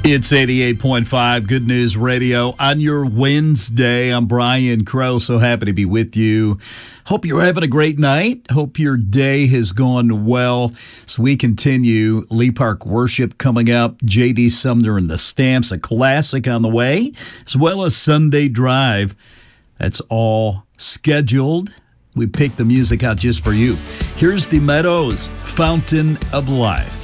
It's 88.5 Good News Radio on your Wednesday. I'm Brian Crow. So happy to be with you. Hope you're having a great night. Hope your day has gone well. So we continue Lee Park Worship coming up. J.D. Sumner and the Stamps, a classic on the way, as well as Sunday Drive. That's all scheduled. We picked the music out just for you. Here's the Meadows, Fountain of Life.